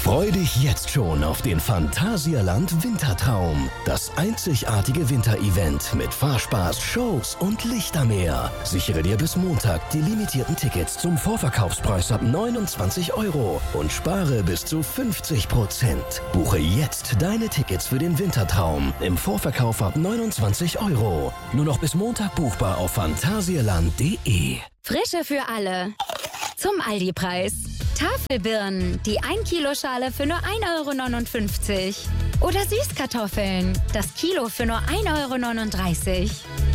Freu dich jetzt schon auf den Phantasialand Wintertraum. Das einzigartige Winterevent mit Fahrspaß, Shows und Lichtermeer. Sichere dir bis Montag die limitierten Tickets zum Vorverkaufspreis ab 29 € und spare bis zu 50%. Buche jetzt deine Tickets für den Wintertraum im Vorverkauf ab 29 €. Nur noch bis Montag buchbar auf phantasialand.de. Frische für alle. Zum Aldi-Preis. Tafelbirnen, die 1-Kilo-Schale für nur 1,59 € Oder Süßkartoffeln, das Kilo für nur 1,39 €.